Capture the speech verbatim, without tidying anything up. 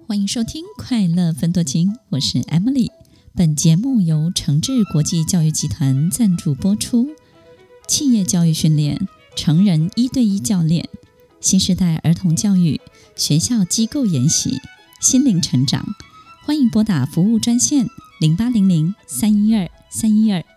欢迎收听快乐分多金，我是 Emily。 本节目由诚志国际教育集团赞助播出。企业教育训练、成人一对一教练、新时代儿童教育、学校机构研习、心灵成长，欢迎拨打服务专线零八零零三一二三一二。